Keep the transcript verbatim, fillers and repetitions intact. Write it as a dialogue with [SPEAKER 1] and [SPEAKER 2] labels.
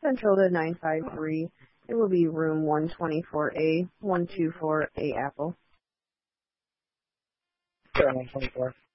[SPEAKER 1] Central to nine five three. It will be room one twenty-four A, one two four A Apple.
[SPEAKER 2] Sure, one twenty-four.